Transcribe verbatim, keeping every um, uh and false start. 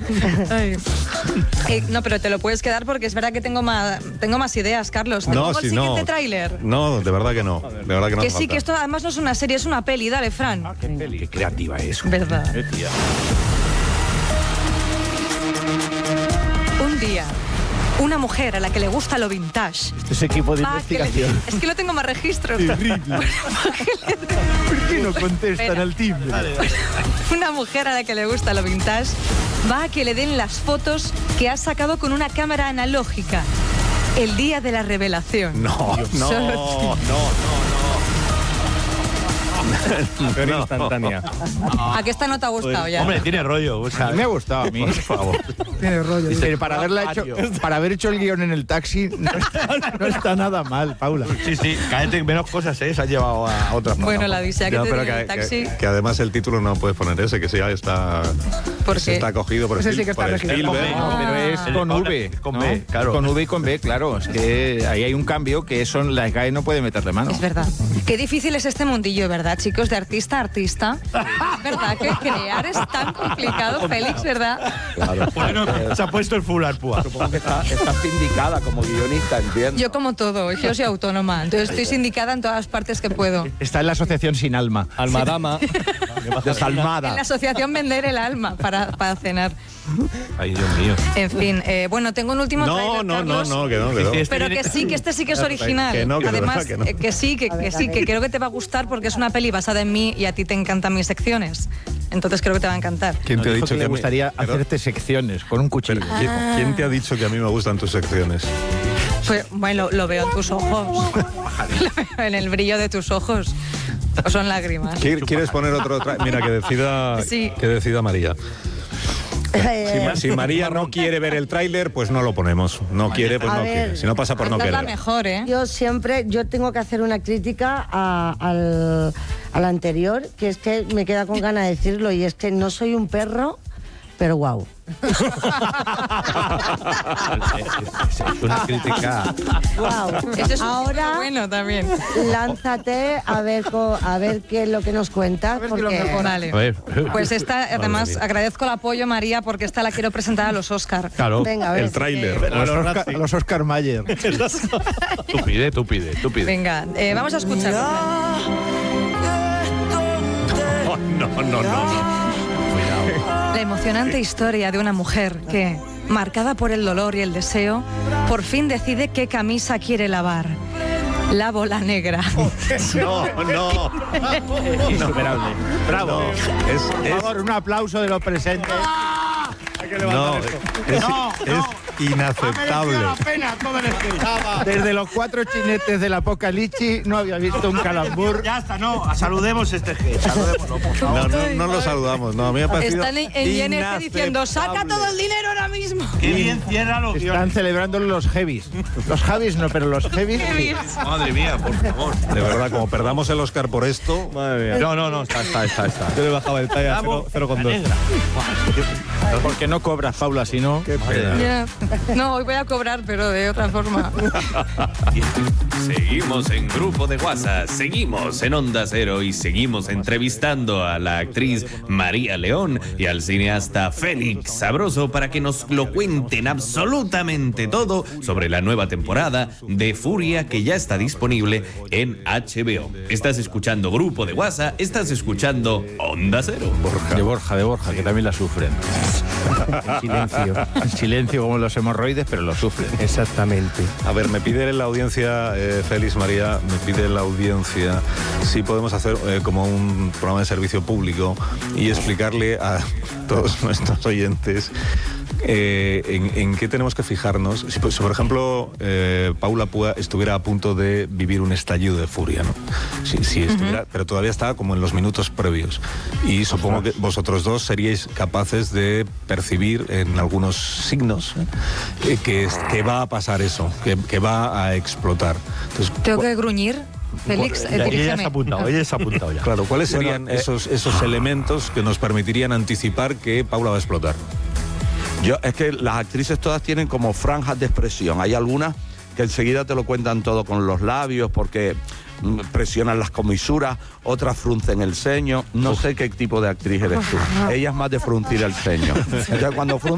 Ay. Eh, no, pero te lo puedes quedar porque es verdad que tengo más, tengo más ideas, Carlos. ¿Te No, pongo si el siguiente no. tráiler? No, de verdad que no. De verdad que no. Que hace sí, falta. que esto además no es una serie, es una peli. Dale, Fran. Ah, qué peli. Qué creativa es. Verdad. Eh, tía. Un día, una mujer a la que le gusta lo vintage. Este es equipo de va a que le- investigación. Es que no tengo más registros. Terrible. ¿Por qué no contestan Espera. al timbre? Una mujer a la que le gusta lo vintage va a que le den las fotos que ha sacado con una cámara analógica. El día de la revelación. No, no, Solo- no, no, Pero instantánea. ¿A qué esta no te ha gustado ya? Hombre, tiene rollo. O sea, A mí me ha gustado a mí. por favor. Tiene rollo. Pero para haberla hecho, para haber hecho el guión en el taxi, no está, no está nada mal, Paula. Sí, sí, cállate, menos cosas, ¿eh? Se ha llevado a otras Bueno, la odisea que no, te pero dio en que, el taxi. que- que además el título no puedes poner ese, que ya está, ¿Por que se qué? está cogido por, Ese Spiel- sí que está por registrado. Spielberg. Ah. Pero es El- con con- V. con ¿no? B, claro. Con V y con B, claro. Es que ahí hay un cambio que eso la S G A E no puede meterle mano. Es verdad. Qué difícil es este mundillo, ¿verdad, chicos? De artista a artista. Es verdad que crear es tan complicado, Félix, ¿verdad? Bueno, se ha puesto el full arpúa. Supongo que está, está sindicada como guionista, entiendo. Yo como todo, yo soy autónoma, entonces estoy sindicada en todas las partes que puedo. Está en la asociación Sin Alma. Almadama. Desalmada. En la asociación Vender el Alma para, para cenar. Ay, Dios mío. En fin, eh, bueno, tengo un último No, tráiler, no, no, Carlos, no, que no, que no. Sí, sí, pero que sí, que este sí que es original. Que no, que de Además, verdad que no. eh, que sí, que, que sí, que creo que te va a gustar porque es una peli basada en mí y a ti te encantan mis secciones. Entonces creo que te va a encantar. ¿Quién te ha Dijo dicho que le a mí- gustaría pero- hacerte secciones con un cuchillo? pero, ¿quién, quién te ha dicho que a mí me gustan tus secciones? Pues, bueno, lo veo en tus ojos. Lo veo en el brillo de tus ojos. O son lágrimas. ¿Qui- ¿Quieres poner otro tra- Mira, que decida, Sí. que decida María. Eh, Si, Ma- si María no quiere ver el tráiler, pues no lo ponemos. No quiere, pues A no ver, quiere. Si no pasa por no Esta es la querer. mejor, ¿eh? Yo siempre, yo tengo que hacer una crítica a- al, al anterior, que es que me queda con ganas de decirlo, y es que no soy un perro, pero guau. Es una crítica. Guau. Ese es un Ahora bueno también. lánzate a ver, co- a ver qué es lo que nos cuentas, porque Vale. A ver. Pues esta, además, agradezco el apoyo, María, porque esta la quiero presentar a los Oscar. Claro. venga, a ver. El tráiler. Los Oscar, los Oscar Mayer. Tú pide, tú pide, tú pide. Venga, eh, vamos a escuchar. No, no, no, no. La emocionante historia de una mujer que, marcada por el dolor y el deseo, por fin decide qué camisa quiere lavar. La bola negra. No, no. Insuperable. Bravo. Es, Por es, favor, un aplauso de los presentes. no, es, es inaceptable. Desde los cuatro chinetes del Apocalipsis no había visto un calambur. Ya está, no. Saludemos este sketch. Saludémoslo, por favor. No, no, no lo saludamos. No, a mí me ha parecido Están en, en I N G diciendo, saca inaceptable. todo el dinero ahora mismo. Qué bien cierra los Están guiones. celebrando los heavies. Los Javis no, pero los heavies sí. Madre mía, por favor. De verdad, como perdamos el Oscar por esto. Madre mía. No, no, no, está, está, está. está. Yo le bajaba el talla a cero coma dos. Porque no cobras, Paula, si no. Ya. No, hoy voy a cobrar, pero de otra forma. Seguimos en Grupo de WhatsApp, seguimos en Onda Cero y seguimos entrevistando a la actriz María León y al cineasta Félix Sabroso para que nos lo cuenten absolutamente todo sobre la nueva temporada de Furia que ya está disponible en H B O. Estás escuchando Grupo de WhatsApp, estás escuchando Onda Cero. De Borja, de Borja, que también la sufren. En silencio. En silencio como los hemorroides, pero lo sufren. Exactamente. A ver, me pide la audiencia, eh, Félix María, me pide la audiencia si podemos hacer eh, como un programa de servicio público y explicarle a todos nuestros oyentes eh, en, en qué tenemos que fijarnos. Si, por- si, por ejemplo, eh, Paula Púa estuviera a punto de vivir un estallido de furia, ¿no? Si, si estuviera, pero todavía está como en los minutos previos. Y supongo que vosotros dos seríais capaces de percibir en algunos signos eh, que, es- que va a pasar eso, que, que va a explotar. Entonces, Tengo que gruñir. Félix, eh, Ella ya dirígeme. se ha apuntado, ella se ha apuntado ya. claro, ¿cuáles serían Bueno, eh, esos, esos elementos que nos permitirían anticipar que Paula va a explotar? Yo, es que las actrices todas tienen como franjas de expresión. Hay algunas que enseguida te lo cuentan todo con los labios porque mm, presionan las comisuras, otras fruncen el ceño. No sé qué tipo de actriz eres tú. Ella es más de fruncir el ceño. Entonces, cuando frun-